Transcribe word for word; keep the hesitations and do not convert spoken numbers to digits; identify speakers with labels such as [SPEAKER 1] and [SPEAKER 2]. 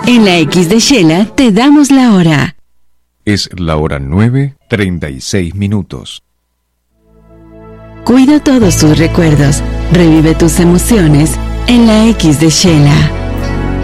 [SPEAKER 1] En la X de Shela te damos la hora.
[SPEAKER 2] Es la hora nueve, treinta y seis minutos.
[SPEAKER 1] Cuida todos tus recuerdos, revive tus emociones en la X de Shela.